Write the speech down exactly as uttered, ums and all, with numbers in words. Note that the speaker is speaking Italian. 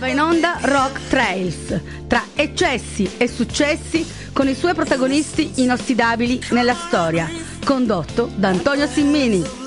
Va in onda Rock Trails, tra eccessi e successi, con i suoi protagonisti inossidabili nella storia, condotto da Antonio Simmini.